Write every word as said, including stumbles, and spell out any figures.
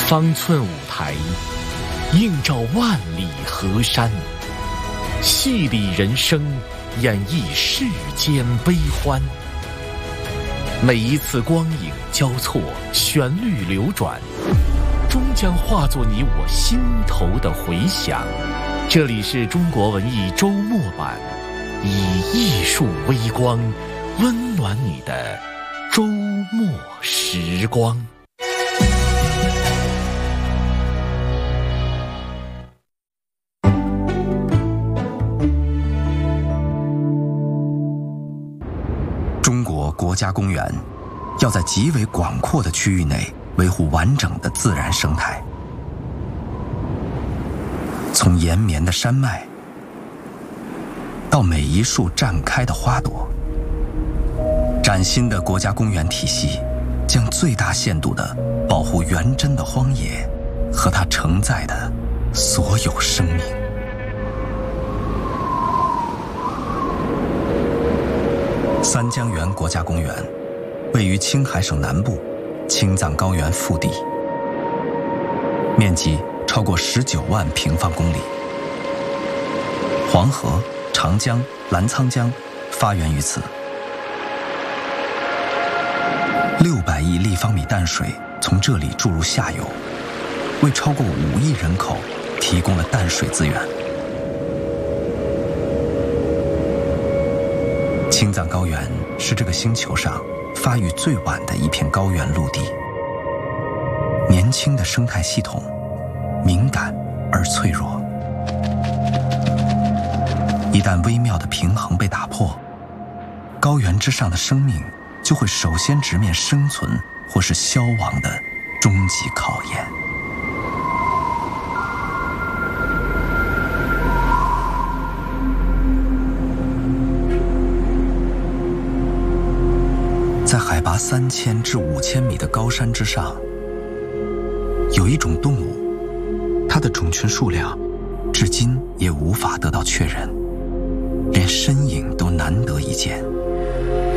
方寸舞台，映照万里河山，戏理人生，演绎世间悲欢。每一次光影交错，旋律流转，终将化作你我心头的回响。这里是中国文艺周末版，以艺术微光温暖你的周末时光。 中国国家公园要在极为广阔的区域内维护完整的自然生态，从延绵的山脉到每一束绽开的花朵，崭新的国家公园体系将最大限度地保护原真的荒野和它承载的所有生命。三江源国家公园位于青海省南部青藏高原腹地，面积超过十九万平方公里。黄河、长江、澜沧江发源于此，六百亿立方米淡水从这里注入下游，为超过五亿人口提供了淡水资源。青藏高原是这个星球上发育最晚的一片高原陆地，年轻的生态系统敏感而脆弱，一旦微妙的平衡被打破，高原之上的生命就会首先直面生存或是消亡的终极考验。在海拔三千至五千米的高山之上，有一种动物，它的种群数量至今也无法得到确认，连身影都难得一见。